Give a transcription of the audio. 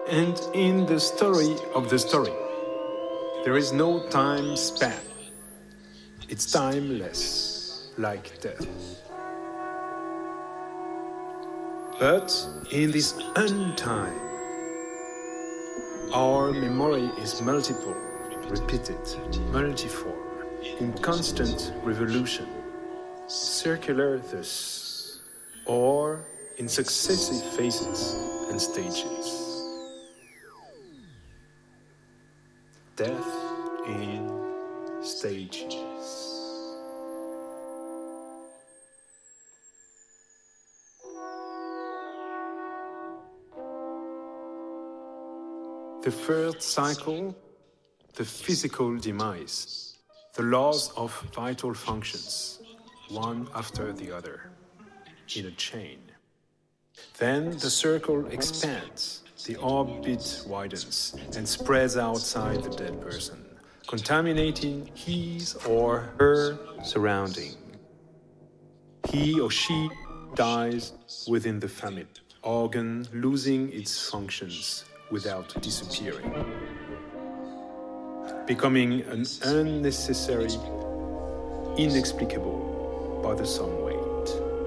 And in the story of the story, there is no time span. It's timeless, like death. But in this untime, our memory is multiple, repeated, multiform, in constant revolution, circular thus, or in successive phases and stages. Death in stages. The first cycle, the physical demise, the loss of vital functions, one after the other, in a chain. Then the circle expands, the orbit widens and spreads outside the dead person, contaminating his or her surrounding. He or she dies within the family, organ losing its functions without disappearing, becoming an unnecessary, inexplicable bothersome